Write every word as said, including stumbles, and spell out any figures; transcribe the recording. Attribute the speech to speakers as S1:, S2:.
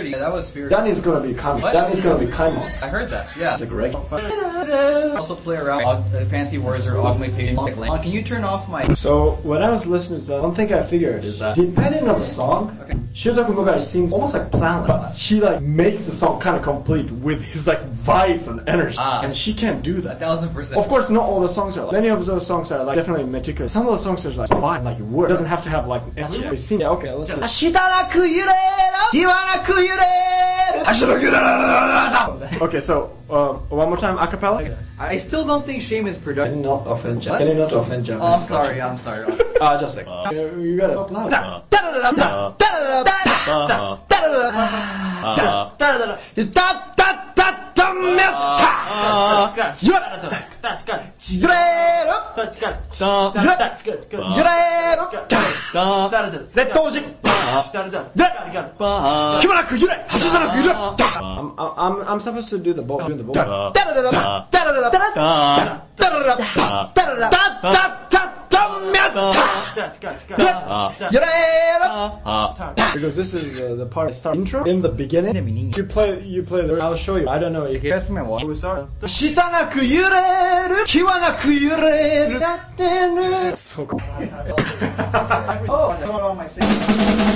S1: pretty. Yeah, that was fierce.
S2: That is gonna be Kaimon.
S1: What?
S2: That is gonna be Kaimon.
S1: I heard that. Yeah.
S2: It's like regular.
S1: Also play around with uh, fancy words or augmentation. Like, uh, can you turn off my?
S2: So when I was listening to that, one thing I figured is that depending on the song,
S1: Okay.
S2: Shiotaku Mugai seems almost like planless, but he like makes the song kind of complete with his like vibes and energy,
S1: Ah.
S2: and she can't do
S1: A
S2: that.
S1: thousand percent.
S2: Of course, not all the songs are like. Many of those songs are like definitely meticulous. Some of those songs are like vibe, like word. It doesn't have to have like energy. We sing. Yeah, okay, let's listen.
S3: 明日なく揺れる日はなく揺れる明日なく揺れる
S2: Okay, so uh, one more time, acapella.
S1: I still don't think Shame is
S2: Can
S1: productive.
S2: you not offend Japan?
S1: What?
S2: Can you not offend Japan?
S1: Oh, I'm sorry. I'm sorry.
S2: Uh, just like uh, you gotta talk loud.
S3: That's good. That's good. That's good. Good.
S2: Z O G. I'm, I'm, I'm supposed to do the boat. Do the boat.
S3: That's good.
S2: Because this is uh, the part I start intro in the beginning. You play, you play the. I'll show you. I don't know. You can guess my what? We start.
S3: 明日なく揺れる日はなく揺れるやってる
S2: So cool.
S1: Oh,